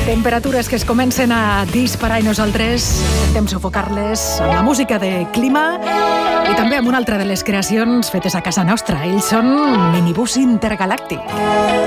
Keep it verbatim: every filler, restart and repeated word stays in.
Temperatures que es comencen a disparar i nosaltres intentem sufocar-les amb la música de Clima i també amb una altra de les creacions fetes a casa nostra. Ells són Minibús Intergalàctic.